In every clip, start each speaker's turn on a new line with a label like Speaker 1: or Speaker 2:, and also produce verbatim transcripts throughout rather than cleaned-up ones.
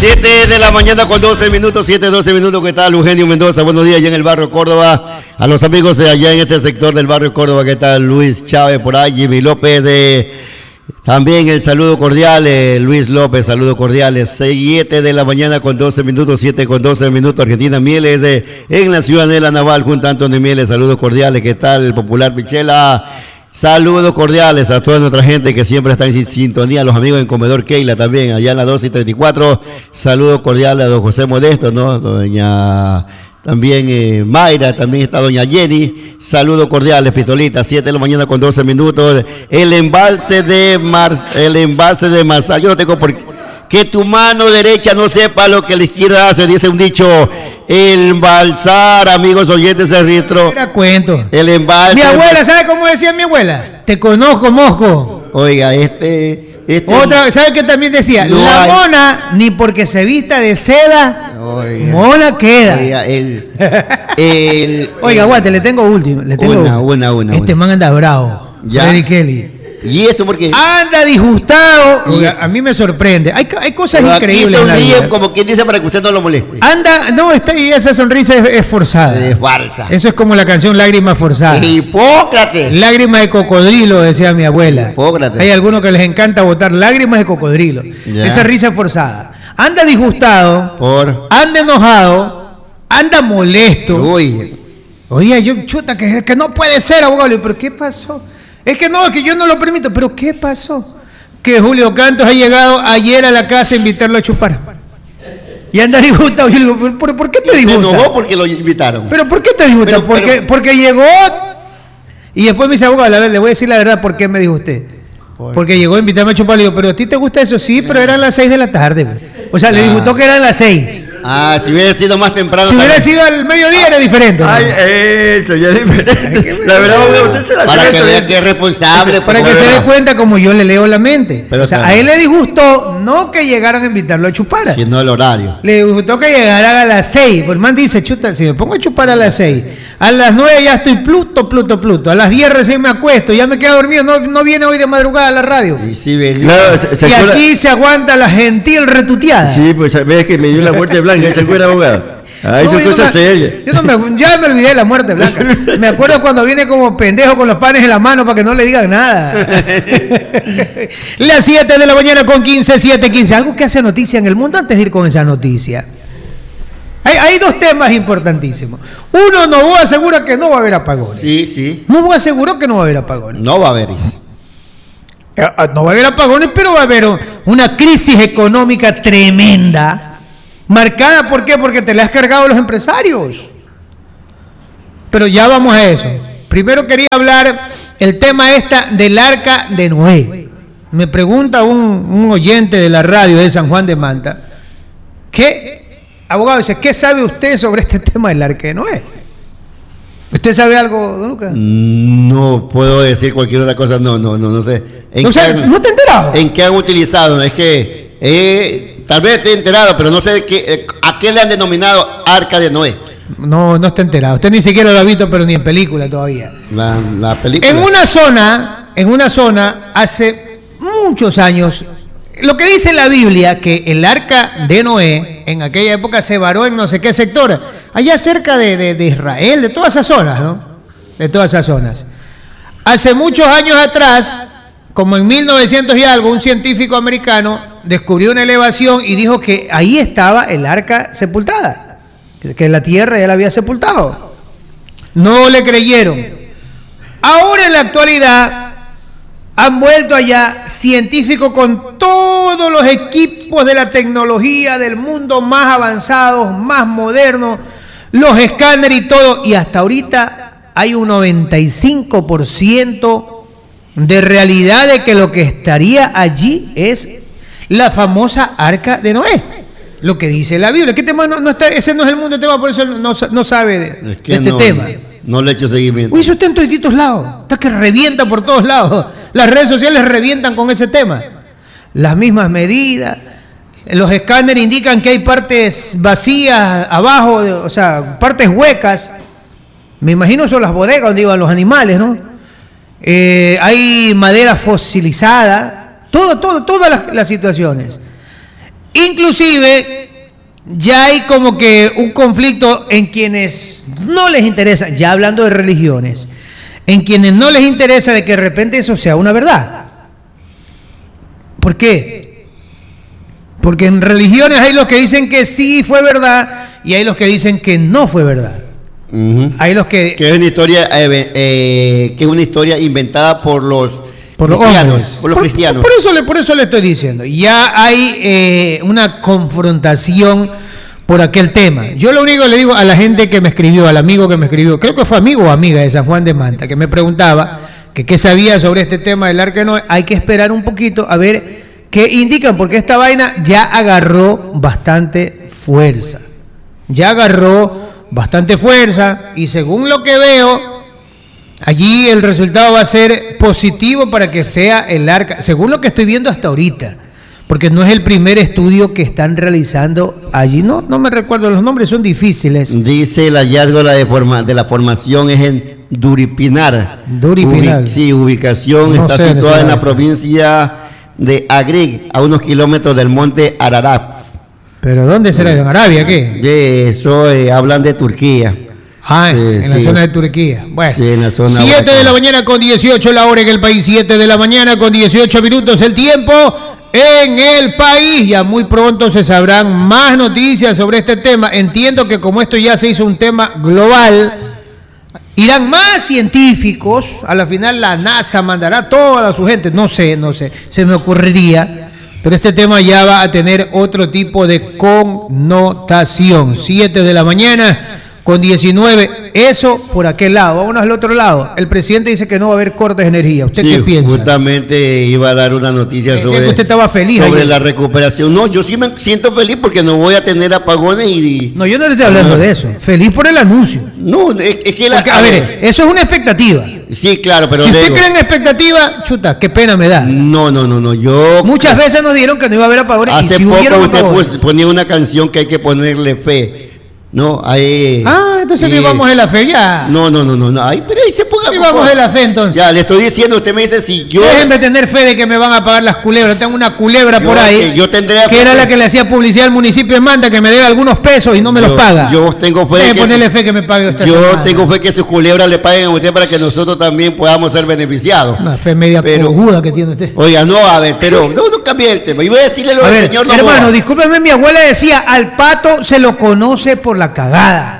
Speaker 1: siete de la mañana con doce minutos, siete, doce minutos. ¿Qué tal, Eugenio Mendoza? Buenos días allá en el barrio Córdoba. A los amigos de allá en este sector del barrio Córdoba. ¿Qué tal? Luis Chávez por ahí, Jimmy López de... También el saludo cordial, eh, Luis López, saludo cordiales. siete de la mañana con doce minutos, siete con doce minutos. Argentina Mieles eh, en la ciudad de La Naval junto a Antonio Mieles, saludos cordiales. ¿Qué tal? El popular Michela. Saludos cordiales a toda nuestra gente que siempre está en sintonía, los amigos en Comedor Keila también, allá en la dos y treinta y cuatro. Saludos cordiales a don José Modesto, ¿no? Doña también eh, Mayra, también está doña Jenny. Saludos cordiales, Pistolita, siete de la mañana con doce minutos. El embalse de Mar, el embalse de Marzal. Yo no tengo por qué. Que tu mano derecha no sepa lo que la izquierda hace, dice un dicho. El embalsar, amigos oyentes del Ritro.
Speaker 2: Era cuento.
Speaker 1: El embalse.
Speaker 2: Mi abuela, ¿sabe cómo decía mi abuela? Te conozco, mosco.
Speaker 1: Oiga, este... este
Speaker 2: Otra, ¿sabe qué también decía?
Speaker 1: No
Speaker 2: la
Speaker 1: hay...
Speaker 2: mona, ni porque se vista de seda, oiga, mona queda.
Speaker 1: Oiga, el... el
Speaker 2: oiga, aguante, le tengo último. Le tengo
Speaker 1: una, una, una.
Speaker 2: Este
Speaker 1: una.
Speaker 2: man anda bravo.
Speaker 1: Ya.
Speaker 2: Freddy Kelly.
Speaker 1: ¿Y eso porque?
Speaker 2: Anda disgustado. Oiga, a mí me sorprende. Hay, hay cosas
Speaker 1: pero
Speaker 2: increíbles.
Speaker 1: Aquí sonríe como quien dice para que usted no lo moleste.
Speaker 2: Anda, no, está ahí, esa sonrisa es, es forzada.
Speaker 1: Es falsa.
Speaker 2: Eso es como la canción Lágrimas Forzadas.
Speaker 1: Hipócrates.
Speaker 2: Lágrimas de cocodrilo, decía mi abuela.
Speaker 1: Hipócrates.
Speaker 2: Hay algunos que les encanta botar lágrimas de cocodrilo. Ya. Esa risa es forzada. Anda disgustado.
Speaker 1: Por.
Speaker 2: Anda enojado. Anda molesto.
Speaker 1: Uy.
Speaker 2: Oye, yo, chuta, que, que no puede ser, abogado. ¿Pero qué pasó? Es que no, es que yo no lo permito. ¿Pero qué pasó? Que Julio Cantos ha llegado ayer a la casa a invitarlo a chupar. Y anda disgustado. Yo le digo, ¿por, ¿por qué te disgusta?
Speaker 1: Se enojó porque lo invitaron.
Speaker 2: ¿Pero por qué te disgusta?
Speaker 1: Pero,
Speaker 2: porque,
Speaker 1: pero...
Speaker 2: porque llegó... Y después me dice, abogado, a ver, le voy a decir la verdad por qué me dijo usted. ¿Por porque qué? Llegó a invitarme a chupar. Le digo, ¿pero a ti te gusta eso? Sí, pero eran las seis de la tarde. O sea, ah. le disgustó que eran las seis.
Speaker 1: Ah, si hubiera sido más temprano.
Speaker 2: Si hubiera
Speaker 1: también.
Speaker 2: sido al mediodía era diferente. ¿No?
Speaker 3: Ay, eso ya es diferente. La verdad, usted se la
Speaker 1: para que vea que es responsable.
Speaker 2: Para que se dé cuenta como yo le leo la mente.
Speaker 1: Pero
Speaker 2: o sea, a él le disgustó no que llegaran a invitarlo a chupar.
Speaker 1: Sino el horario.
Speaker 2: Le disgustó que llegaran a las seis. Pues el man dice, chuta, si me pongo a chupar a las seis, a las nueve ya estoy pluto, pluto, pluto. A las diez recién me acuesto, ya me quedo dormido. No, no viene hoy de madrugada a la radio.
Speaker 1: Y, sí,
Speaker 3: claro, se, se
Speaker 2: y
Speaker 3: acuerda...
Speaker 2: aquí se aguanta la gentil retuteada.
Speaker 3: Sí, pues ves que me dio la muerte blanca, ¿se acuerda, abogado? Ah, eso
Speaker 2: no,
Speaker 3: es cosa seria.
Speaker 2: Yo no me, ya me olvidé de la muerte blanca. Me acuerdo cuando viene como pendejo con los panes en la mano para que no le digan nada. Las siete de la mañana con quince, siete quince. Algo que hace noticia en el mundo antes de ir con esa noticia. Hay, hay dos temas importantísimos. Uno, Novoa asegura que no va a haber apagones.
Speaker 1: Sí, sí.
Speaker 2: Novoa aseguró que no va a haber apagones.
Speaker 1: No va a haber.
Speaker 2: No va a haber apagones, pero va a haber una crisis económica tremenda. Marcada, ¿por qué? Porque te la has cargado a los empresarios. Pero ya vamos a eso. Primero quería hablar el tema esta del Arca de Noé. Me pregunta un, un oyente de la radio de San Juan de Manta, ¿qué, abogado, dice, ¿qué sabe usted sobre este tema del Arca de Noé? ¿Usted sabe algo, don Lucas?
Speaker 1: No puedo decir cualquier otra cosa, no, no, no, no sé.
Speaker 2: ¿En o sea, han, ¿no te he enterado?
Speaker 1: ¿En qué han utilizado? Es que... Eh, tal vez esté enterado, pero no sé qué, a qué le han denominado Arca de Noé.
Speaker 2: No, no está enterado. Usted ni siquiera lo ha visto, pero ni en película todavía.
Speaker 1: La, la película.
Speaker 2: En una zona, en una zona, hace muchos años, lo que dice la Biblia, que el Arca de Noé, en aquella época se varó en no sé qué sector, allá cerca de, de, de Israel, de todas esas zonas, ¿no? De todas esas zonas. Hace muchos años atrás, como en mil novecientos y algo, un científico americano descubrió una elevación y dijo que ahí estaba el arca sepultada, que la tierra ya la había sepultado. No le creyeron. Ahora en la actualidad han vuelto allá científicos con todos los equipos de la tecnología del mundo más avanzados, más modernos, los escáneres y todo, y hasta ahorita hay un noventa y cinco por ciento de realidad de que lo que estaría allí es la famosa Arca de Noé, lo que dice la Biblia. ¿Qué tema? No, no está, ese no es el mundo tema, por eso no, no sabe de,
Speaker 1: es que
Speaker 2: de este
Speaker 1: no,
Speaker 2: tema.
Speaker 1: No le he hecho seguimiento.
Speaker 2: Uy, eso está en todos lados, está que revienta por todos lados. Las redes sociales revientan con ese tema. Las mismas medidas, los escáneres indican que hay partes vacías abajo, de, o sea, partes huecas. Me imagino son las bodegas donde iban los animales, ¿no? Eh, hay madera fosilizada, todo, todo, todas las, las situaciones. Inclusive ya hay como que un conflicto en quienes no les interesa, ya hablando de religiones, en quienes no les interesa de que de repente eso sea una verdad. ¿Por qué? Porque en religiones hay los que dicen que sí fue verdad y hay los que dicen que no fue verdad.
Speaker 1: Uh-huh.
Speaker 2: Hay los que...
Speaker 1: Que es una historia, eh, eh, que es una historia inventada por los
Speaker 2: por los
Speaker 1: cristianos.
Speaker 2: hombres.
Speaker 1: Por los
Speaker 2: por,
Speaker 1: cristianos.
Speaker 2: Por eso, le, por eso le estoy diciendo. Ya hay eh, una confrontación por aquel tema. Yo lo único que le digo a la gente que me escribió, al amigo que me escribió, creo que fue amigo o amiga de San Juan de Manta, que me preguntaba que qué sabía sobre este tema del Arca de Noé, hay que esperar un poquito a ver qué indican, porque esta vaina ya agarró bastante fuerza. Ya agarró bastante fuerza y según lo que veo, allí el resultado va a ser positivo para que sea el Arca, según lo que estoy viendo hasta ahorita. Porque no es el primer estudio que están realizando allí. No, no me recuerdo, los nombres son difíciles.
Speaker 1: Dice el hallazgo de la, deforma, de la formación es en Duripinar.
Speaker 2: Duripinar.
Speaker 1: Ubi, sí, ubicación,
Speaker 2: no
Speaker 1: está
Speaker 2: sé,
Speaker 1: situada
Speaker 2: no
Speaker 1: en la
Speaker 2: sé.
Speaker 1: provincia de Agrig, a unos kilómetros del monte Ararat.
Speaker 2: ¿Pero dónde será? ¿En Arabia qué?
Speaker 1: De eso eh, hablan de Turquía.
Speaker 2: Ah,
Speaker 1: Sí,
Speaker 2: en la
Speaker 1: sí.
Speaker 2: zona de Turquía. Bueno,
Speaker 1: Sí, en la zona
Speaker 2: siete
Speaker 1: bacana.
Speaker 2: de la mañana con dieciocho la hora en el país, siete de la mañana con dieciocho minutos el tiempo en el país. Ya muy pronto se sabrán más noticias sobre este tema. Entiendo que como esto ya se hizo un tema global, irán más científicos. A la final la NASA mandará toda su gente. No sé, no sé, se me ocurriría. Pero este tema ya va a tener otro tipo de connotación. siete de la mañana con diecinueve. Eso por aquel lado. Vámonos al otro lado. El presidente dice que no va a haber cortes de energía. ¿Usted
Speaker 1: Sí,
Speaker 2: qué piensa?
Speaker 1: justamente iba a dar una noticia
Speaker 2: Decía
Speaker 1: sobre,
Speaker 2: que usted estaba feliz
Speaker 1: sobre
Speaker 2: ayer.
Speaker 1: la recuperación. No, yo sí me siento feliz porque no voy a tener apagones y...
Speaker 2: No, yo no le estoy hablando
Speaker 1: Ah.
Speaker 2: de eso. Feliz por el anuncio.
Speaker 1: No, es, es que la...
Speaker 2: Porque, a ver, eso es una expectativa.
Speaker 1: Sí, claro, pero
Speaker 2: Si
Speaker 1: le
Speaker 2: usted
Speaker 1: digo,
Speaker 2: cree en expectativa, chuta, qué pena me da.
Speaker 1: no, no, no, no, yo...
Speaker 2: Muchas veces nos dijeron que no iba a haber apagones y
Speaker 1: Hace
Speaker 2: si
Speaker 1: poco
Speaker 2: hubieron
Speaker 1: usted
Speaker 2: apagones.
Speaker 1: pues, ponía una canción que hay que ponerle fe, ¿no? Ahí...
Speaker 2: Ah, entonces
Speaker 1: y-
Speaker 2: vivamos en la fe ya.
Speaker 1: No, no, no, no, no, ahí, pero ahí se ponga...
Speaker 2: Vivamos en la fe entonces.
Speaker 1: Ya, le estoy diciendo, usted me dice si yo...
Speaker 2: Déjenme tener fe de que me van a pagar las culebras. Tengo una culebra
Speaker 1: Yo-
Speaker 2: por ahí
Speaker 1: que yo tendría
Speaker 2: que
Speaker 1: fe
Speaker 2: era
Speaker 1: que-
Speaker 2: la que le hacía publicidad al municipio de Manta, que me debe algunos pesos y no me
Speaker 1: yo-
Speaker 2: los paga.
Speaker 1: Yo tengo fe de
Speaker 2: Deje
Speaker 1: que...
Speaker 2: ponerle fe que me pague esta
Speaker 1: Yo
Speaker 2: semana.
Speaker 1: tengo fe que sus culebras le paguen a usted para que nosotros también podamos ser beneficiados.
Speaker 2: Una fe media
Speaker 1: Pero-
Speaker 2: cojuda que tiene usted.
Speaker 1: Oiga, no, a ver, pero no, no cambie el tema. Y voy a decirle lo
Speaker 2: A
Speaker 1: del
Speaker 2: ver,
Speaker 1: señor
Speaker 2: hermano,
Speaker 1: Novoa.
Speaker 2: discúlpeme, mi abuela decía, al pato se lo conoce por la cagada.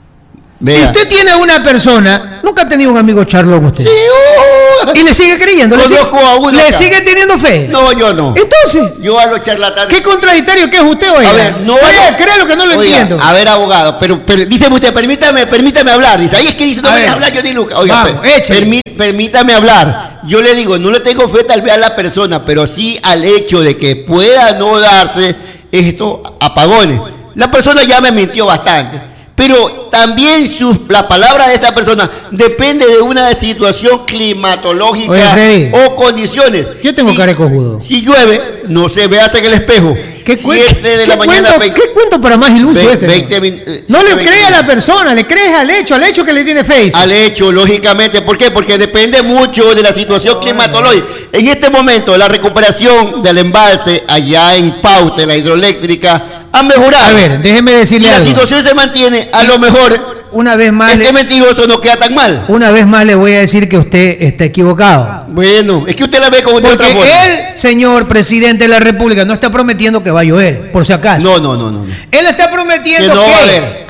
Speaker 2: Si
Speaker 1: Vea.
Speaker 2: usted tiene una persona, nunca ha tenido un amigo charlón usted.
Speaker 1: Sí, uh,
Speaker 2: Y le sigue creyendo, le, sigue,
Speaker 1: Conozco a uno
Speaker 2: le
Speaker 1: acá.
Speaker 2: sigue teniendo fe.
Speaker 1: No, yo no.
Speaker 2: Entonces,
Speaker 1: Yo a los charlatanes.
Speaker 2: ¿qué contradictorio que es usted hoy?
Speaker 1: A ver, no.
Speaker 2: Cree, cree lo que no lo
Speaker 1: Oiga,
Speaker 2: entiendo.
Speaker 1: A ver, abogado, pero, pero dice usted, permítame, permítame hablar. Dice, ahí es que dice, no
Speaker 2: A
Speaker 1: me
Speaker 2: ver.
Speaker 1: deja hablar yo ni Luca. Oiga,
Speaker 2: Vamos,
Speaker 1: per-
Speaker 2: échale.
Speaker 1: permí- permítame hablar. Yo le digo, no le tengo fe tal vez a la persona, pero sí al hecho de que pueda no darse estos apagones. La persona ya me mintió bastante. Pero también sus, la palabra de esta persona depende de una situación climatológica
Speaker 2: Oye, Freddy,
Speaker 1: o condiciones.
Speaker 2: yo tengo
Speaker 1: Si-
Speaker 2: cara de cojudo.
Speaker 1: Si llueve, no se veas en el espejo.
Speaker 2: ¿Qué, cuen-
Speaker 1: siete de la
Speaker 2: qué
Speaker 1: mañana,
Speaker 2: cuento,
Speaker 1: veinte
Speaker 2: ¿Qué cuento para más iluso
Speaker 1: ve-
Speaker 2: este?
Speaker 1: veinte
Speaker 2: no
Speaker 1: min- eh,
Speaker 2: No le
Speaker 1: veinte
Speaker 2: cree a la
Speaker 1: minutos.
Speaker 2: persona, le crees al hecho, al hecho que le tiene fe.
Speaker 1: Al hecho, lógicamente. ¿Por qué? Porque depende mucho de la situación climatológica. En este momento, la recuperación del embalse allá en Paute, la hidroeléctrica, ha mejorado.
Speaker 2: A ver, déjeme
Speaker 1: si
Speaker 2: decirle
Speaker 1: la
Speaker 2: algo.
Speaker 1: situación se mantiene, a lo mejor
Speaker 2: Una vez más,
Speaker 1: este
Speaker 2: le,
Speaker 1: mentiroso no queda tan mal.
Speaker 2: una vez más le voy a decir que usted está equivocado.
Speaker 1: Bueno, es que usted la ve como de
Speaker 2: Porque
Speaker 1: otra forma.
Speaker 2: el señor presidente de la República no está prometiendo que va a llover, por si acaso.
Speaker 1: No, no, no, no. no.
Speaker 2: Él está prometiendo
Speaker 1: Que no
Speaker 2: que
Speaker 1: va a haber.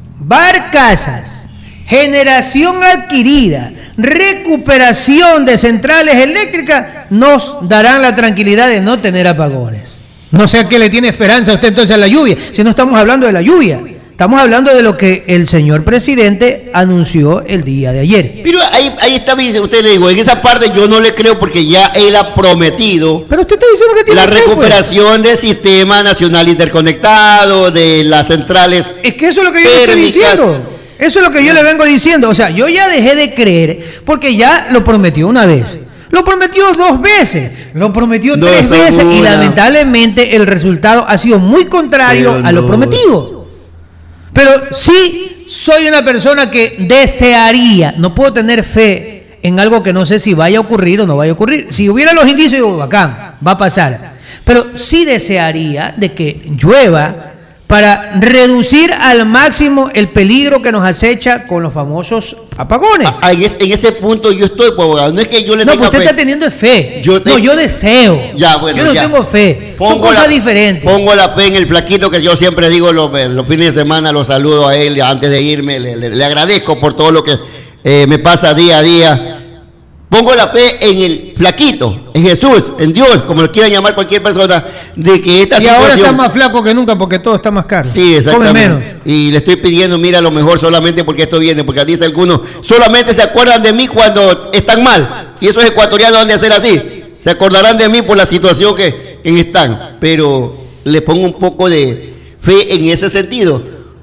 Speaker 2: barcazas, generación adquirida, recuperación de centrales eléctricas nos darán la tranquilidad de no tener apagones. No sé a qué le tiene esperanza usted entonces a la lluvia, si no estamos hablando de la lluvia, estamos hablando de lo que el señor presidente anunció el día de ayer.
Speaker 1: Pero ahí, ahí está, dice, usted le digo, en esa parte yo no le creo porque ya él ha prometido
Speaker 2: Pero usted está diciendo que tiene
Speaker 1: la
Speaker 2: fe, pues.
Speaker 1: recuperación del sistema nacional interconectado, de las centrales.
Speaker 2: Es que eso es lo que yo le estoy
Speaker 1: térmicas.
Speaker 2: diciendo. Eso es lo que yo le vengo diciendo. O sea, yo ya dejé de creer porque ya lo prometió una vez. Lo prometió dos veces. Lo prometió
Speaker 1: No,
Speaker 2: tres
Speaker 1: eso
Speaker 2: veces.
Speaker 1: no,
Speaker 2: Y
Speaker 1: no.
Speaker 2: lamentablemente el resultado ha sido muy contrario
Speaker 1: Pero
Speaker 2: a lo
Speaker 1: no.
Speaker 2: prometido. Pero sí soy una persona que desearía, no puedo tener fe en algo que no sé si vaya a ocurrir o no vaya a ocurrir. Si hubiera los indicios, digo, bacán, va a pasar. pero sí desearía de que llueva para reducir al máximo el peligro que nos acecha con los famosos apagones.
Speaker 1: Ah, en, es, en ese punto yo estoy, pues, abogado. No es que yo le
Speaker 2: no,
Speaker 1: tenga
Speaker 2: pues usted
Speaker 1: fe.
Speaker 2: está teniendo fe.
Speaker 1: Yo te...
Speaker 2: No, yo deseo.
Speaker 1: Ya, bueno,
Speaker 2: yo no
Speaker 1: ya.
Speaker 2: tengo fe.
Speaker 1: Pongo
Speaker 2: Son cosas
Speaker 1: la,
Speaker 2: diferentes.
Speaker 1: Pongo la fe en el flaquito que yo siempre digo los, los fines de semana, lo saludo a él antes de irme, le, le, le agradezco por todo lo que eh, me pasa día a día. Pongo la fe en el flaquito, en Jesús, en Dios, como lo quieran llamar cualquier persona, de que esta
Speaker 2: y
Speaker 1: situación...
Speaker 2: ahora está más flaco que nunca porque todo está más caro.
Speaker 1: Sí, exactamente.
Speaker 2: Come menos.
Speaker 1: Y le estoy pidiendo, mira, lo mejor solamente porque esto viene, porque dice algunos, solamente se acuerdan de mí cuando están mal. Y esos ecuatorianos han de ser así. Se acordarán de mí por la situación que, que están. Pero le pongo un poco de fe en ese sentido,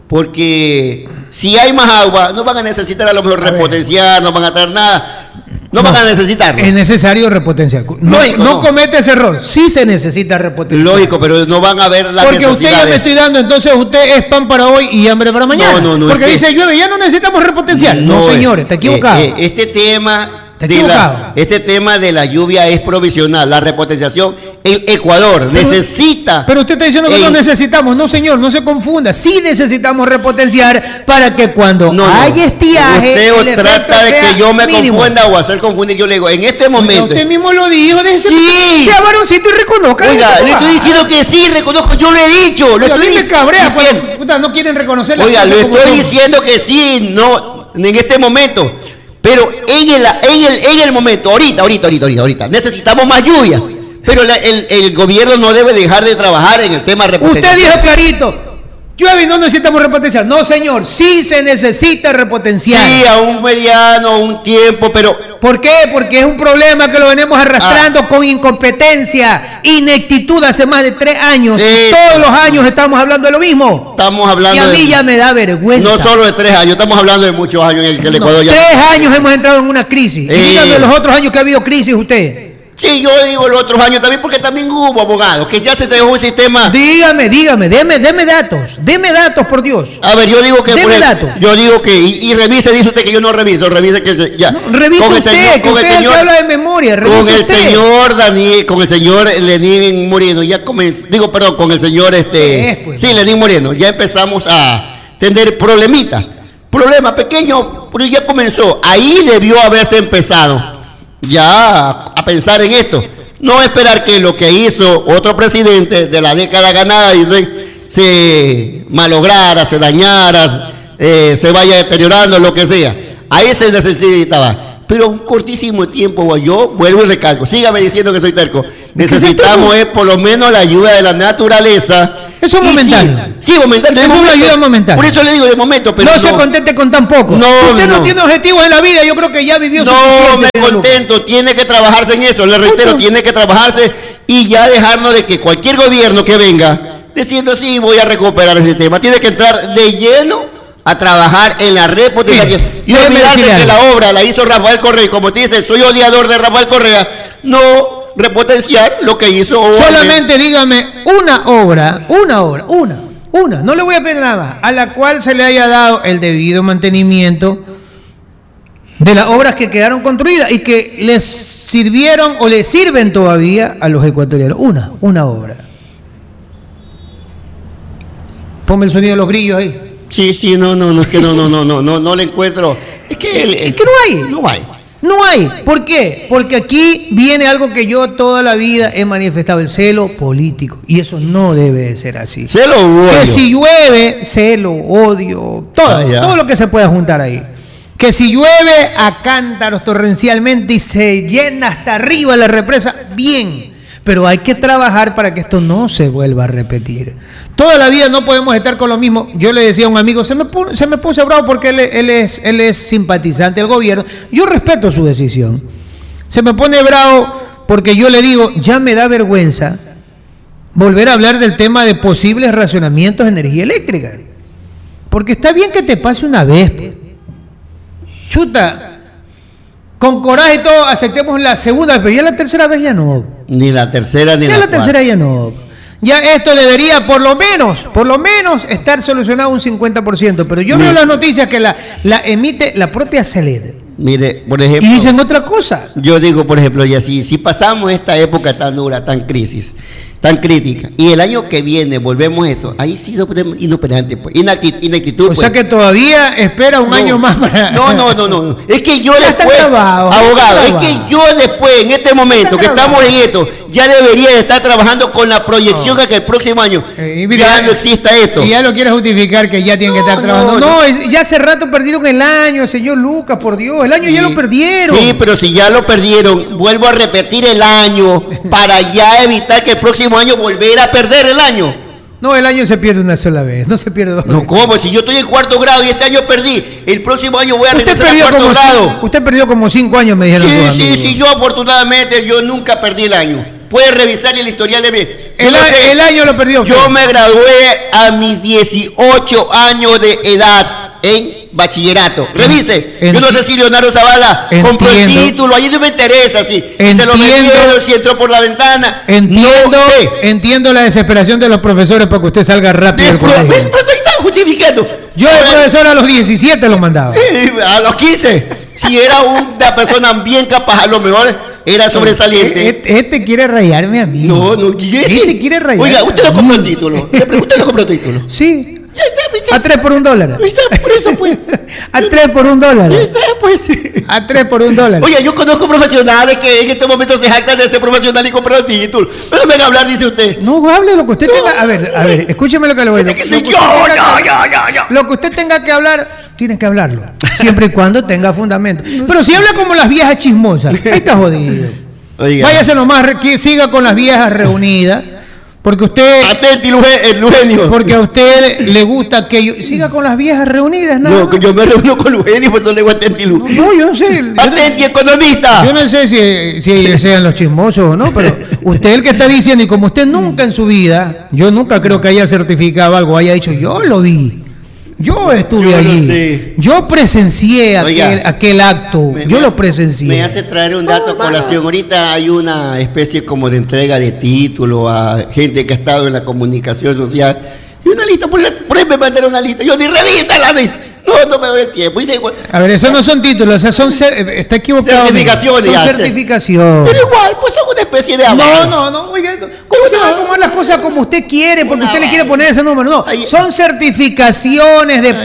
Speaker 1: porque si hay más agua, no van a necesitar a lo mejor a repotenciar, no van a traer nada. No, no van a necesitarlo.
Speaker 2: Es necesario repotenciar. No, Lógico, no, no comete ese error. Sí se necesita repotenciar.
Speaker 1: Lógico, pero no van a ver la
Speaker 2: Porque usted ya me estoy dando, entonces usted es pan para hoy y hambre para mañana. No, no, no. Porque dice llueve, ya no necesitamos repotenciar. No, no señores, está equivocado.
Speaker 1: Eh, eh, este tema... De la, este tema de la lluvia es provisional, la repotenciación. El Ecuador pero, necesita.
Speaker 2: Pero usted está diciendo que en, no necesitamos, no señor, no se confunda. Sí necesitamos repotenciar para que cuando no, no, haya estiaje.
Speaker 1: Usted trata de que yo me mínimo. confunda o hacer confundir. Yo le digo, en este momento.
Speaker 2: Oiga, usted mismo lo dijo, déjese,
Speaker 1: sí.
Speaker 2: sea varoncito y reconozca.
Speaker 1: Oiga, le estoy diciendo que sí, reconozco, yo lo he dicho. Lo
Speaker 2: Oiga,
Speaker 1: estoy
Speaker 2: a mí me cabrea cuando puta, no quieren reconocer la
Speaker 1: Oiga, le estoy diciendo que sí, no, en este momento. Pero en el, en, el, en el momento, ahorita, ahorita, ahorita, ahorita, ahorita, necesitamos más lluvia. Pero la, el, el gobierno no debe dejar de trabajar en el tema repotencial.
Speaker 2: Usted dijo clarito, llueve y no necesitamos repotenciar. No, señor, sí se necesita repotenciar.
Speaker 1: Sí, a un mediano, a un tiempo, pero...
Speaker 2: ¿Por qué? Porque es un problema que lo venimos arrastrando ah. con incompetencia, ineptitud hace más de tres años. Sí. Todos los años estamos hablando de lo mismo.
Speaker 1: Estamos hablando
Speaker 2: y a mí
Speaker 1: de,
Speaker 2: ya me da vergüenza.
Speaker 1: No solo de tres años, estamos hablando de muchos años en el que el Ecuador
Speaker 2: no,
Speaker 1: ya...
Speaker 2: Tres años hemos entrado en una crisis. Eh. Y dígame los otros años que ha habido crisis usted.
Speaker 1: Sí, yo digo los otros años también porque también hubo abogados, que ya se dejó un sistema...
Speaker 2: Dígame, dígame, deme, deme datos, deme datos, por Dios.
Speaker 1: A ver, yo digo que...
Speaker 2: Deme datos.
Speaker 1: Yo digo que, y, y revise, dice usted que yo no reviso, revise que... Ya.
Speaker 2: No, revise con usted, señor, que usted el señor, que habla de memoria, revise
Speaker 1: Con el
Speaker 2: usted.
Speaker 1: señor Daniel, con el señor Lenín Moreno, ya comenzó, digo, perdón, con el señor, este... Es, pues? Sí, Lenín Moreno, ya empezamos a tener problemitas. Problema pequeño, pero ya comenzó. Ahí debió haberse empezado ya a pensar en esto. No esperar que lo que hizo otro presidente de la década ganada dicen, se malograra, se dañara, eh, se vaya deteriorando, lo que sea. Ahí se necesitaba. Pero un cortísimo tiempo, yo vuelvo y recalco. Sígame diciendo que soy terco. Necesitamos es por lo menos la ayuda de la naturaleza.
Speaker 2: Eso es momentáneo.
Speaker 1: Sí, sí, momentáneo.
Speaker 2: Eso es una ayuda momentánea.
Speaker 1: Por eso le digo de momento. Pero
Speaker 2: no, no se contente con tan poco.
Speaker 1: No,
Speaker 2: si usted no,
Speaker 1: no
Speaker 2: tiene objetivos en la vida, yo creo que ya vivió
Speaker 1: no
Speaker 2: suficiente.
Speaker 1: No me contento, tiene que trabajarse en eso. Le reitero, ¿Mucho? tiene que trabajarse y ya dejarnos de que cualquier gobierno que venga diciendo sí, voy a recuperar ese tema. Tiene que entrar de lleno a trabajar en la repotenciación. Y olvidarse que la obra la hizo Rafael Correa. Y como te dice, soy odiador de Rafael Correa. No repotenciar lo que hizo.
Speaker 2: Solamente obra. dígame una obra, una obra, una, una, no le voy a pedir nada más, a la cual se le haya dado el debido mantenimiento de las obras que quedaron construidas y que les sirvieron o les sirven todavía a los ecuatorianos. Una, una obra. Ponme el sonido de los grillos ahí.
Speaker 1: Sí, sí, no, no, no, es que no, no, no, no, no, no le encuentro. Es que, el, el,
Speaker 2: es que no hay.
Speaker 1: No hay.
Speaker 2: No hay. ¿Por qué? Porque aquí viene algo que yo toda la vida he manifestado, el celo político. Y eso no debe de ser así.
Speaker 1: Celo odio.
Speaker 2: Que si llueve, celo, odio, todo, ah, todo lo que se pueda juntar ahí. Que si llueve a cántaros torrencialmente y se llena hasta arriba la represa, bien. Pero hay que trabajar para que esto no se vuelva a repetir. Toda la vida no podemos estar con lo mismo. Yo le decía a un amigo, se me, pu se me puso bravo porque él, él, es, él es simpatizante del gobierno. Yo respeto su decisión. Se me pone bravo porque yo le digo, ya me da vergüenza volver a hablar del tema de posibles racionamientos de energía eléctrica. Porque está bien que te pase una vez. Chuta. Con coraje y todo, aceptemos la segunda vez, pero ya la tercera vez ya no.
Speaker 1: Ni la tercera ni
Speaker 2: ya
Speaker 1: la,
Speaker 2: la tercera ya no. Ya esto debería por lo menos, por lo menos estar solucionado un cincuenta por ciento. Pero yo Mire, veo las noticias que la, la emite la propia CELED.
Speaker 1: Mire, por ejemplo.
Speaker 2: Y dicen otra cosa.
Speaker 1: Yo digo, por ejemplo, y así, si pasamos esta época tan dura, tan crisis, tan crítica, y el año que viene volvemos a eso, ahí sí no podemos inoperante, pues, inactitud, inactitud.
Speaker 2: O
Speaker 1: pues.
Speaker 2: sea que todavía espera un
Speaker 1: no,
Speaker 2: año más para...
Speaker 1: No, no, no, no, es que yo
Speaker 2: Ya
Speaker 1: después,
Speaker 2: está grabado,
Speaker 1: abogado,
Speaker 2: está
Speaker 1: es que
Speaker 2: grabado.
Speaker 1: yo después, en este momento que estamos en esto, ya debería de estar trabajando con la proyección
Speaker 2: No.
Speaker 1: a que el próximo año
Speaker 2: Eh, y mira,
Speaker 1: ya no exista esto.
Speaker 2: Y ya lo quiere justificar que ya tienen que
Speaker 1: No,
Speaker 2: estar trabajando.
Speaker 1: no,
Speaker 2: No,
Speaker 1: no.
Speaker 2: es- ya hace rato perdieron el año, señor Lucas, por Dios. El año ya lo perdieron.
Speaker 1: Sí, pero si ya lo perdieron, vuelvo a repetir el año para ya evitar que el próximo año volver a perder el año.
Speaker 2: No, el año se pierde una sola vez, no se pierde dos
Speaker 1: No,
Speaker 2: veces.
Speaker 1: ¿cómo? Si yo estoy en cuarto grado y este año perdí, el próximo año voy a
Speaker 2: Usted
Speaker 1: regresar a
Speaker 2: perdió,
Speaker 1: cuarto
Speaker 2: como
Speaker 1: grado.
Speaker 2: cinco, usted perdió como cinco años, me dijeron sus
Speaker 1: Sí, sí,
Speaker 2: amigos.
Speaker 1: sí, yo afortunadamente yo nunca perdí el año. Puede revisar el historial de mi... Yo
Speaker 2: El,
Speaker 1: no
Speaker 2: a-
Speaker 1: sé,
Speaker 2: el año lo perdió.
Speaker 1: yo me gradué a mis dieciocho años de edad en bachillerato. Revise.
Speaker 2: Enti-
Speaker 1: Yo no sé si Leonardo Zavala compró el
Speaker 2: Entiendo.
Speaker 1: título. Ahí no me interesa si, si se lo
Speaker 2: Entiendo.
Speaker 1: metieron, si entró por la ventana.
Speaker 2: Entiendo,
Speaker 1: No sé.
Speaker 2: entiendo la desesperación de los profesores para que usted salga rápido del
Speaker 1: Pero, pero,
Speaker 2: colegio.
Speaker 1: pero ahí están justificando.
Speaker 2: Yo de
Speaker 1: Ahora,
Speaker 2: profesor a los diecisiete lo mandaba.
Speaker 1: eh, a los quince. Si era una persona bien capaz, a lo mejor era sobresaliente.
Speaker 2: Este, este quiere rayarme a mí.
Speaker 1: No, no, ¿y ese?
Speaker 2: Este quiere rayarme.
Speaker 1: Oiga, usted
Speaker 2: a
Speaker 1: lo compró el
Speaker 2: mí.
Speaker 1: título. Le pregunto, ¿usted lo compró el título?
Speaker 2: Sí.
Speaker 1: Ya está, pues, ya
Speaker 2: A tres por un dólar.
Speaker 1: está, por eso, pues.
Speaker 2: A tres por un dólar.
Speaker 1: Ya está, pues.
Speaker 2: A tres por un dólar.
Speaker 1: Oye, yo conozco profesionales que en este momento se jactan de ser profesional y comprar el título. Pero no venga a hablar, dice usted.
Speaker 2: No, hable lo que usted tenga. A ver, a ver, escúcheme lo que le voy a
Speaker 1: Tiene
Speaker 2: decir.
Speaker 1: que
Speaker 2: Lo
Speaker 1: ser
Speaker 2: que
Speaker 1: yo,
Speaker 2: usted tenga
Speaker 1: yo,
Speaker 2: que-
Speaker 1: yo, yo, yo.
Speaker 2: Lo que usted tenga que hablar, tiene que hablarlo. Siempre y cuando tenga fundamento. Pero si habla como las viejas chismosas, ahí está jodido.
Speaker 1: Oiga.
Speaker 2: Váyase nomás, re- que siga con las viejas reunidas. Porque usted,
Speaker 1: Atenti, Luge- el Eugenio.
Speaker 2: porque a usted le gusta aquello. Siga con las viejas reunidas, nada.
Speaker 1: No, que yo me reúno con Eugenio, por eso le digo Atenti, Lu.
Speaker 2: No, no, yo no sé. Yo no-
Speaker 1: Atenti, economista.
Speaker 2: Yo no sé si, si ellos sean los chismosos o no, pero usted es el que está diciendo, y como usted nunca en su vida, yo nunca creo que haya certificado algo, haya dicho, yo lo vi, yo estuve
Speaker 1: Yo lo
Speaker 2: allí,
Speaker 1: sé.
Speaker 2: yo presencié
Speaker 1: Oiga,
Speaker 2: aquel, aquel acto,
Speaker 1: Me-
Speaker 2: yo
Speaker 1: me
Speaker 2: lo
Speaker 1: hace-
Speaker 2: presencié.
Speaker 1: Me hace traer un dato a colación. Ahorita hay una especie como de entrega de título a gente que ha estado en la comunicación social. Y una lista, por, por ahí me mandaron una lista. Yo ni revisa la vez. No, no me doy el tiempo. Dice, igual.
Speaker 2: A ver, esos no son títulos, esos son, cer- está equivocado.
Speaker 1: Certificaciones,
Speaker 2: Son
Speaker 1: ya sé.
Speaker 2: certificaciones.
Speaker 1: Pero igual, pues son una especie de
Speaker 2: No,
Speaker 1: aval.
Speaker 2: no, no, oiga, ¿cómo se van a tomar las cosas como usted quiere? Porque
Speaker 1: Una
Speaker 2: usted le quiere
Speaker 1: vaina.
Speaker 2: poner ese número. No,
Speaker 1: Ahí-
Speaker 2: son certificaciones de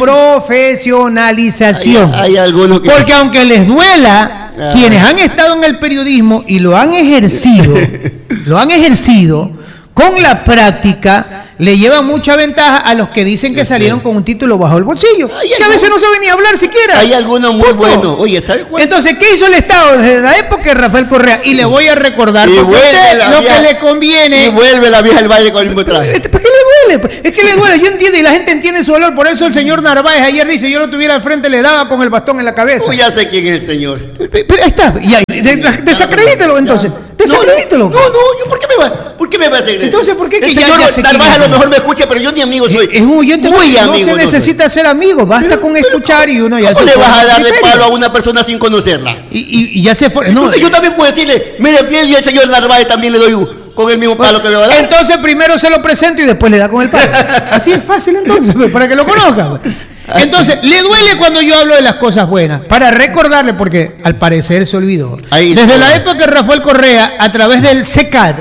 Speaker 2: profesionalización.
Speaker 1: Hay, hay algunos que.
Speaker 2: Porque aunque les duela,
Speaker 1: Ah.
Speaker 2: quienes han estado en el periodismo y lo han ejercido, lo han ejercido con la práctica, le llevan mucha ventaja a los que dicen que salieron con un título bajo el bolsillo,
Speaker 1: Hay
Speaker 2: que a veces no saben ni hablar siquiera.
Speaker 1: Hay algunos muy
Speaker 2: Punto.
Speaker 1: buenos. Oye, ¿sabes cuál?
Speaker 2: Entonces, ¿qué hizo el Estado desde la época de Rafael Correa? Y le voy a recordar,
Speaker 1: Y
Speaker 2: porque
Speaker 1: vuelve
Speaker 2: usted
Speaker 1: la
Speaker 2: lo
Speaker 1: vieja-
Speaker 2: que le
Speaker 1: Y
Speaker 2: conviene...
Speaker 1: vuelve la vieja al baile con el mismo traje.
Speaker 2: Este, ¿Por qué le duele? Es que le duele, yo entiendo y la gente entiende su dolor. Por eso el señor Narváez ayer dice, yo lo tuviera al frente, le daba con el bastón en la cabeza.
Speaker 1: Uy, ya sé quién es el señor.
Speaker 2: Pero ahí está, y ahí, de- de- desacredítelo entonces, desacredítelo.
Speaker 1: No, no, no, yo ¿por qué me va? ¿Por qué me va a hacer eso?
Speaker 2: Entonces, ¿por qué
Speaker 1: el
Speaker 2: que ya-
Speaker 1: señor
Speaker 2: ya sé quién
Speaker 1: Narváez
Speaker 2: es,
Speaker 1: a lo
Speaker 2: señor?
Speaker 1: mejor me escucha, pero yo ni amigo soy.
Speaker 2: Es un oyente
Speaker 1: muy
Speaker 2: muy, no
Speaker 1: amigo.
Speaker 2: se
Speaker 1: no soy.
Speaker 2: necesita ser amigo, basta
Speaker 1: Pero-
Speaker 2: con
Speaker 1: pero
Speaker 2: escuchar y uno ya
Speaker 1: ¿Cómo
Speaker 2: se
Speaker 1: le vas
Speaker 2: forma
Speaker 1: a
Speaker 2: un
Speaker 1: dar de
Speaker 2: criterio.
Speaker 1: palo a una persona sin conocerla?
Speaker 2: Y, y- y ya se fue. No,
Speaker 1: Entonces yo también puedo decirle, mire, bien, y el señor Narváez también le doy un- con el mismo palo que me va a dar.
Speaker 2: entonces primero se lo presento y después le da con el palo. Así es fácil entonces, pues, para que lo conozca. pues. Entonces, le duele cuando yo hablo de las cosas buenas, para recordarle, porque al parecer se olvidó.
Speaker 1: Ahí
Speaker 2: Desde
Speaker 1: está.
Speaker 2: la época de Rafael Correa, a través del SECAD,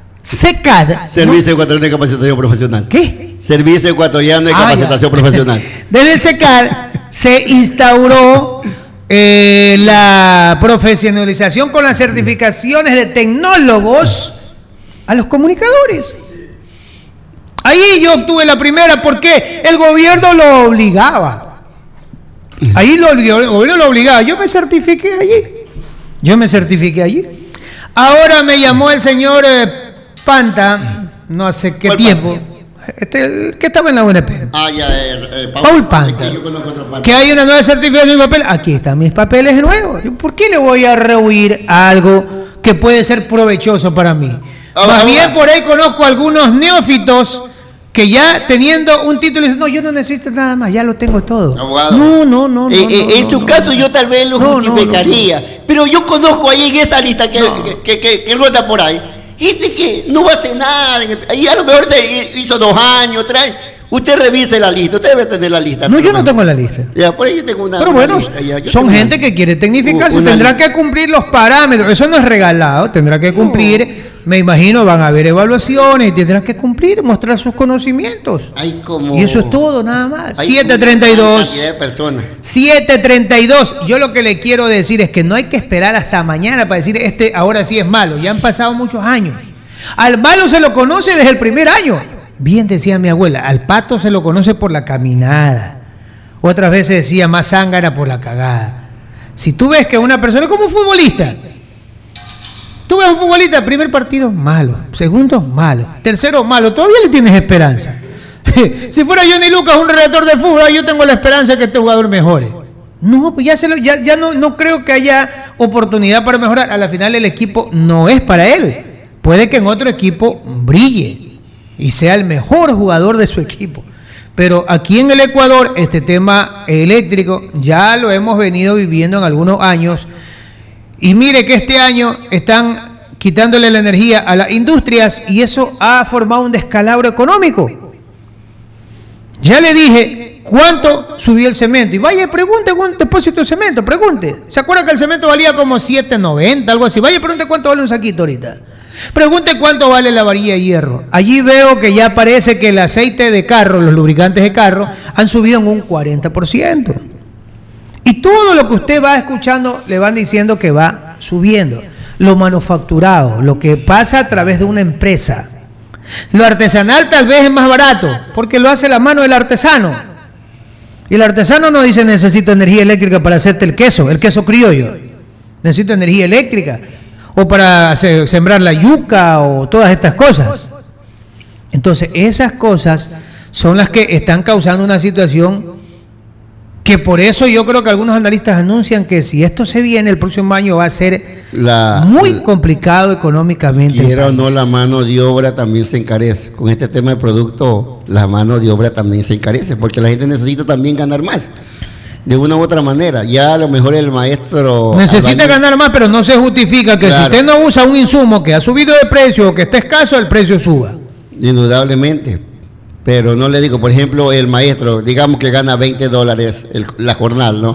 Speaker 2: SECAD,
Speaker 1: Servicio Ecuatoriano de Capacitación Profesional.
Speaker 2: ¿no? ¿Qué?
Speaker 1: Servicio Ecuatoriano de
Speaker 2: Ah, ya.
Speaker 1: Capacitación Profesional.
Speaker 2: Desde el SECAD se instauró eh, la profesionalización con las certificaciones de tecnólogos a los comunicadores. Ahí yo obtuve la primera porque el gobierno lo obligaba. Ahí lo obligó, el gobierno lo obligaba. Yo me certifiqué allí. Yo me certifiqué allí. Ahora me llamó el señor eh, Panta, no hace qué
Speaker 1: ¿Cuál
Speaker 2: tiempo, este, el que estaba en la U N P.
Speaker 1: Ah, ya, eh, eh,
Speaker 2: Paul Panta.
Speaker 1: Es que yo conozco otro Panta.
Speaker 2: Que hay una nueva certificación de mi papel. Aquí están mis papeles nuevos. Yo, ¿por qué le voy a rehuir a algo que puede ser provechoso para mí?
Speaker 1: Ah,
Speaker 2: Más
Speaker 1: ah,
Speaker 2: bien
Speaker 1: ah.
Speaker 2: por ahí conozco algunos neófitos que ya teniendo un título dicen, no, yo no necesito nada más, ya lo tengo todo.
Speaker 1: Abogado.
Speaker 2: No, no, no, no.
Speaker 1: Eh, eh,
Speaker 2: no,
Speaker 1: en
Speaker 2: no,
Speaker 1: su
Speaker 2: no,
Speaker 1: caso
Speaker 2: no.
Speaker 1: yo tal vez lo
Speaker 2: No, no,
Speaker 1: justificaría, pero yo conozco ahí en esa lista que,
Speaker 2: No.
Speaker 1: que, que, que, que rueda por ahí, gente que no va a hacer nada, y a lo mejor se hizo dos años, trae Usted revise la lista, usted debe tener la lista.
Speaker 2: No, yo no tengo la lista.
Speaker 1: Ya, por ahí yo tengo una.
Speaker 2: Pero
Speaker 1: una
Speaker 2: bueno,
Speaker 1: lista, ya. Yo
Speaker 2: son
Speaker 1: tengo
Speaker 2: gente
Speaker 1: una,
Speaker 2: que quiere tecnificarse,
Speaker 1: una
Speaker 2: tendrá
Speaker 1: lista.
Speaker 2: que cumplir los parámetros. Eso no es regalado, tendrá que cumplir. No. Me imagino van a haber evaluaciones y tendrás que cumplir, mostrar sus conocimientos.
Speaker 1: Hay como,
Speaker 2: y eso es todo, nada más.
Speaker 1: Hay
Speaker 2: siete treinta y dos.
Speaker 1: cantidad de personas.
Speaker 2: siete treinta y dos. Yo lo que le quiero decir es que no hay que esperar hasta mañana para decir este ahora sí es malo. Ya han pasado muchos años. Al malo se lo conoce desde el primer año. Bien decía mi abuela, al pato se lo conoce por la caminada. Otras veces decía más zángana por la cagada. Si tú ves que una persona, como un futbolista, tú ves a un futbolista, primer partido, malo. Segundo, malo. Tercero, malo. Todavía le tienes esperanza. Si fuera Johnny Lucas, un redactor de fútbol, yo tengo la esperanza de que este jugador mejore. No, pues ya, se lo, ya, ya no, no creo que haya oportunidad para mejorar. A la final el equipo no es para él. Puede que en otro equipo brille y sea el mejor jugador de su equipo. Pero aquí en el Ecuador, este tema eléctrico ya lo hemos venido viviendo en algunos años. Y mire que este año están quitándole la energía a las industrias y eso ha formado un descalabro económico. Ya le dije cuánto subió el cemento. Y vaya, pregunte cuánto depósito de cemento, pregunte. ¿Se acuerda que el cemento valía como siete noventa, algo así? Vaya, pregunte cuánto vale un saquito ahorita. Pregunte cuánto vale la varilla de hierro. Allí veo que ya parece que el aceite de carro, los lubricantes de carro, han subido en un cuarenta por ciento. Y todo lo que usted va escuchando le van diciendo que va subiendo. Lo manufacturado, lo que pasa a través de una empresa. Lo artesanal tal vez es más barato, porque lo hace la mano del artesano. Y el artesano no dice necesito energía eléctrica para hacerte el queso, el queso criollo. Necesito energía eléctrica. O para sembrar la yuca o todas estas cosas. Entonces, esas cosas son las que están causando una situación que por eso yo creo que algunos analistas anuncian que si esto se viene el próximo año va a ser la, muy la, complicado económicamente.
Speaker 1: Quiera o no, la mano de obra también se encarece. Con este tema de producto, la mano de obra también se encarece, porque la gente necesita también ganar más. De una u otra manera, ya a lo mejor el maestro
Speaker 2: necesita ganar más, pero no se justifica que claro, si usted no usa un insumo que ha subido de precio o que está escaso, el precio suba.
Speaker 1: Indudablemente, pero no le digo, por ejemplo, el maestro, digamos que gana veinte dólares el, la jornada, ¿no?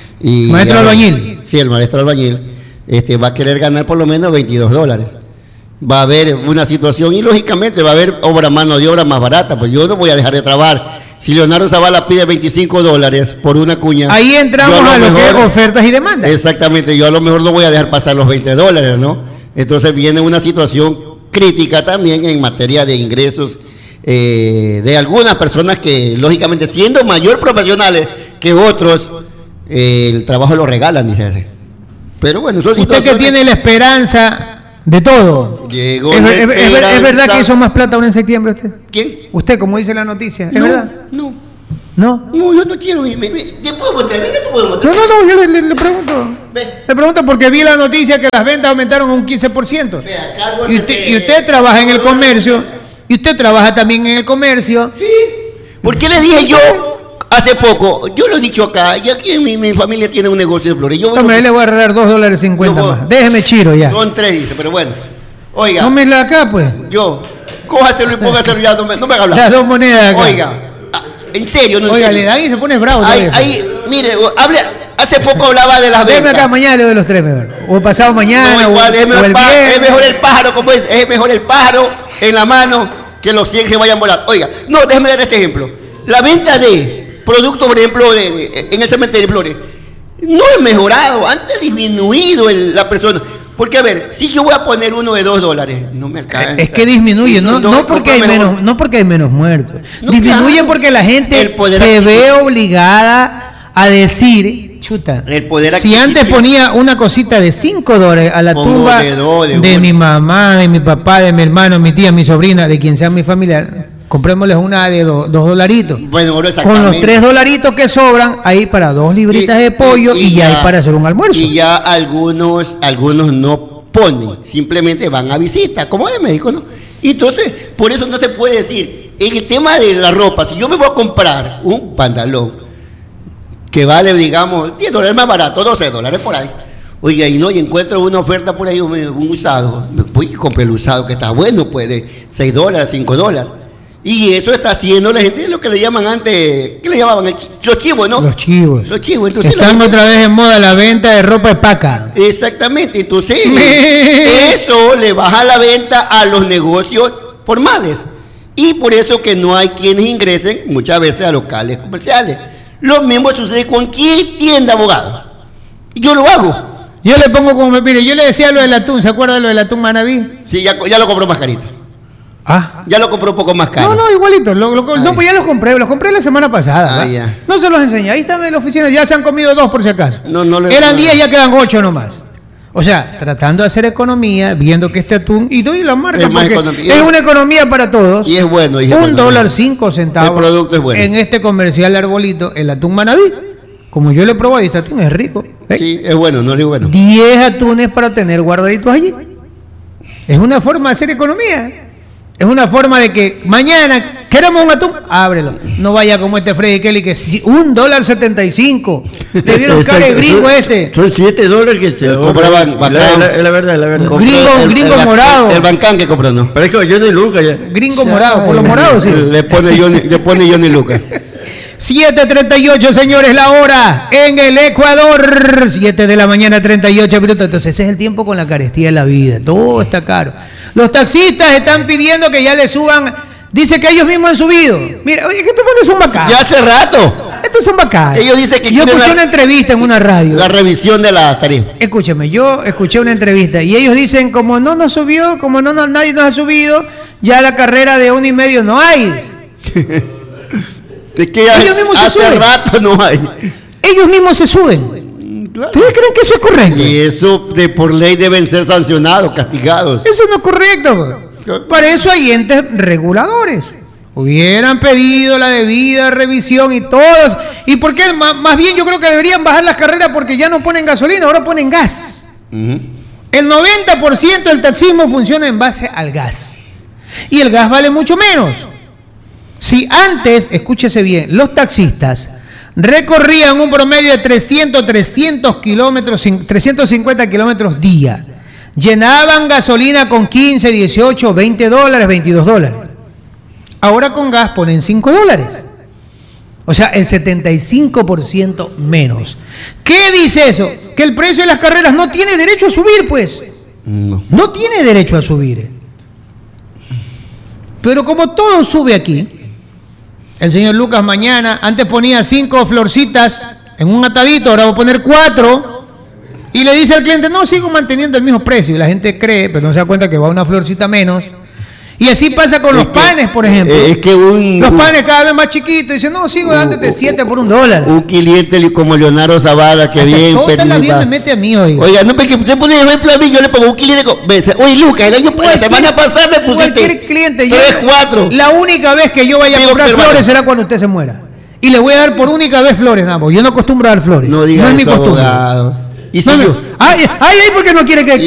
Speaker 1: Y
Speaker 2: maestro albañil.
Speaker 1: Sí, el maestro albañil este, va a querer ganar por lo menos veintidós dólares. Va a haber una situación y lógicamente va a haber obra, mano de obra más barata, pues yo no voy a dejar de trabajar. Si Leonardo Zavala pide veinticinco dólares por una cuña,
Speaker 2: ahí entramos a, a lo, lo mejor, que es ofertas y demandas.
Speaker 1: Exactamente, yo a lo mejor no voy a dejar pasar los veinte dólares, ¿no? Entonces viene una situación crítica también en materia de ingresos eh, de algunas personas que, lógicamente, siendo mayor profesionales que otros, eh, el trabajo lo regalan, dice. Pero bueno, son
Speaker 2: usted que tiene la esperanza de todo.
Speaker 1: Llegó
Speaker 2: ¿Es, es, es, ¿Es verdad que hizo más plata ahora en septiembre usted?
Speaker 1: ¿Quién?
Speaker 2: Usted, como dice la noticia, ¿es
Speaker 1: no,
Speaker 2: verdad?
Speaker 1: No.
Speaker 2: ¿No?
Speaker 1: No, yo no quiero. Me, me, ¿Le puedo mostrar? ¿Le puedo mostrar?
Speaker 2: No, no, no, yo le, le, le pregunto. Ve. Le pregunto porque vi la noticia que las ventas aumentaron un quince por ciento. Vea, y, usted, y usted trabaja en el comercio. Y usted trabaja también en el comercio.
Speaker 1: Sí. ¿Por qué le dije yo hace poco? Yo lo he dicho acá. Ya que mi, mi familia tiene un negocio de flores. Yo
Speaker 2: Hombre,
Speaker 1: no,
Speaker 2: le voy a regalar dos dólares cincuenta más. Déjeme chiro ya.
Speaker 1: Son tres, dice, pero bueno. Oiga.
Speaker 2: No me la acá, pues.
Speaker 1: Yo. Cójaselo y póngaselo ya. No me, no me haga hablar.
Speaker 2: Las dos monedas acá.
Speaker 1: Oiga. En serio, no.
Speaker 2: Oiga,
Speaker 1: en serio.
Speaker 2: le dan y se pone bravo.
Speaker 1: Ahí, ahí, mire, hable, hace poco hablaba de las ventas.
Speaker 2: Déjeme acá, mañana le doy los tres, mejor. O pasado mañana,
Speaker 1: no, igual,
Speaker 2: o,
Speaker 1: es, mejor
Speaker 2: o el
Speaker 1: pájaro, es mejor el pájaro, como es, es mejor el pájaro en la mano que los cien que vayan a volar. Oiga, no, déjeme dar este ejemplo. La venta de productos, por ejemplo, de, de, en el cementerio de flores, no es mejorado, antes disminuido el, la persona. Porque, a ver, si yo voy a poner uno de dos dólares, no me alcanza.
Speaker 2: Es que disminuye, no, no, no, porque hay menos, no porque hay menos muertos. No, disminuye claro, porque la gente se ve obligada a decir, chuta, el poder si antes ponía una cosita de cinco dólares a la tumba de, do, de, de mi mamá, de mi papá, de mi hermano, mi tía, mi sobrina, de quien sea mi familiar, comprémosles una de do, dos dolaritos.
Speaker 1: Bueno,
Speaker 2: con los tres dolaritos que sobran, ahí para dos libritas y, de pollo y, y, y ya, ya hay para hacer un almuerzo.
Speaker 1: Y ya algunos, algunos no ponen, simplemente van a visita, como de médico, ¿no? Y entonces, por eso no se puede decir, en el tema de la ropa, si yo me voy a comprar un pantalón que vale, digamos, diez dólares más barato, doce dólares por ahí, oiga, y no, y encuentro una oferta por ahí, un, un usado, voy y compré el usado que está bueno, pues de seis dólares, cinco dólares. Y eso está haciendo la gente lo que le llaman antes, ¿qué le llamaban? El chi- Los chivos, ¿no?
Speaker 2: Los chivos.
Speaker 1: Los chivos, entonces
Speaker 2: Están
Speaker 1: la-
Speaker 2: otra vez en moda la venta de ropa de paca.
Speaker 1: Exactamente, entonces eso le baja la venta a los negocios formales. Y por eso que no hay quienes ingresen muchas veces a locales comerciales. Lo mismo sucede con quien tienda abogado. Yo lo hago.
Speaker 2: Yo le pongo como me pide. Yo le decía lo del atún. ¿Se acuerda de lo del atún Manaví?
Speaker 1: Sí, ya, ya lo compró más carito.
Speaker 2: Ah.
Speaker 1: Ya lo compró un poco más caro.
Speaker 2: No, no, igualito. Lo- lo-
Speaker 1: Ah,
Speaker 2: no,
Speaker 1: ya.
Speaker 2: pues ya los compré. Los compré la semana pasada.
Speaker 1: Ah,
Speaker 2: ¿va?
Speaker 1: ya.
Speaker 2: No se los enseñé. Ahí están en la oficina. Ya se han comido dos por si acaso.
Speaker 1: No, no le-
Speaker 2: Eran
Speaker 1: no.
Speaker 2: diez, ya quedan ocho nomás. O sea, tratando de hacer economía, viendo que este atún, y doy la marca
Speaker 1: Es más
Speaker 2: porque
Speaker 1: economía.
Speaker 2: es una economía para todos.
Speaker 1: Y es bueno. Y es
Speaker 2: Un
Speaker 1: bueno.
Speaker 2: dólar cinco centavos.
Speaker 1: El producto es bueno.
Speaker 2: En este comercial de Arbolito, el atún Manaví. Como yo lo he probado, y este atún es rico. ¿eh?
Speaker 1: Sí, es bueno, no es bueno.
Speaker 2: diez atunes para tener guardaditos allí. Es una forma de hacer economía. Es una forma de que mañana queremos un atún, ábrelo. No vaya como este Freddy Kelly que si un dólar setenta y cinco. Le vieron cara de gringo
Speaker 3: Son-
Speaker 2: este.
Speaker 3: Son siete dólares que se
Speaker 1: Compraban
Speaker 3: ahorran.
Speaker 1: bacán.
Speaker 3: La, la, la verdad, la verdad.
Speaker 2: Compró Gringo-
Speaker 1: El-
Speaker 2: gringo
Speaker 1: el-
Speaker 2: morado.
Speaker 1: El bancán que compró, ¿no?
Speaker 3: Parece que yo de Luca ya.
Speaker 2: Gringo morado, por los morados, sí.
Speaker 1: Le pone Johnny, le pone Johnny Lucas.
Speaker 2: siete treinta y ocho, señores, la hora en el Ecuador. siete de la mañana, treinta y ocho minutos. Entonces, ese es el tiempo con la carestía de la vida. Todo está caro. Los taxistas están pidiendo que ya le suban. Dice que ellos mismos han subido. Mira, oye, que estos manes son bacanos.
Speaker 1: Ya hace rato.
Speaker 2: Estos son bacanos.
Speaker 1: Ellos dicen que
Speaker 2: Yo
Speaker 1: quieren
Speaker 2: escuché
Speaker 1: la-
Speaker 2: una entrevista en una radio.
Speaker 1: La revisión de la tarifa.
Speaker 2: Escúchame, yo escuché una entrevista y ellos dicen, como no nos subió, como no, no- nadie nos ha subido, ya la carrera de uno y medio no hay.
Speaker 1: Es que
Speaker 2: Ellos mismos se
Speaker 1: hace
Speaker 2: suben.
Speaker 1: rato no hay.
Speaker 2: Ellos mismos se suben.
Speaker 1: Claro.
Speaker 2: ¿Ustedes creen que eso es correcto?
Speaker 1: Y eso de por ley deben ser sancionados, castigados.
Speaker 2: Eso no es correcto. Para eso hay entes reguladores. Hubieran pedido la debida revisión y todos. ¿Y por qué? Má- Más bien yo creo que deberían bajar las carreras porque ya no ponen gasolina, ahora ponen gas.
Speaker 1: Ujú.
Speaker 2: El noventa por ciento del taxismo funciona en base al gas. Y el gas vale mucho menos. Si antes, escúchese bien, los taxistas recorrían un promedio de trescientos, trescientos kilómetros, cin- trescientos cincuenta kilómetros día, llenaban gasolina con quince, dieciocho, veinte dólares, veintidós dólares. Ahora con gas ponen cinco dólares. O sea, el setenta y cinco por ciento menos. ¿Qué dice eso? Que el precio de las carreras no tiene derecho a subir, pues.
Speaker 1: No.
Speaker 2: No tiene derecho a subir. Pero como todo sube aquí, el señor Lucas mañana, antes ponía cinco florcitas en un atadito, ahora va a poner cuatro, y le dice al cliente, no, sigo manteniendo el mismo precio, y la gente cree, pero no se da cuenta que va una florcita menos. Y así pasa con los
Speaker 1: Es que-
Speaker 2: panes, por ejemplo.
Speaker 1: Es que un,
Speaker 2: Los
Speaker 1: un-
Speaker 2: panes cada vez más chiquitos, dice, no, sigo
Speaker 1: un-
Speaker 2: dándote siete por un dólar.
Speaker 1: un cliente li- como Leonardo Zavala que
Speaker 2: Hasta
Speaker 1: bien
Speaker 2: toda la vida
Speaker 1: perdido.
Speaker 2: me mete a mí, oiga.
Speaker 1: Oiga, no, porque usted pone ejemplo a mí, yo le pongo un cliente con... me dice, oye, Lucas, el año la
Speaker 2: Cualquier-
Speaker 1: semana pasada me pusiste
Speaker 2: cualquier cliente, yo-
Speaker 1: tres, cuatro.
Speaker 2: La única vez que yo vaya a
Speaker 1: Digo
Speaker 2: comprar
Speaker 1: que, hermano,
Speaker 2: flores será cuando usted se muera. Y le voy a dar por única vez flores, nada más. Yo no acostumbro a dar flores.
Speaker 1: No diga
Speaker 2: es mi
Speaker 1: eso,
Speaker 2: costumbre.
Speaker 1: abogado. Y si
Speaker 2: No, no.
Speaker 1: yo...
Speaker 2: Ay, ay, ay, porque no quiere que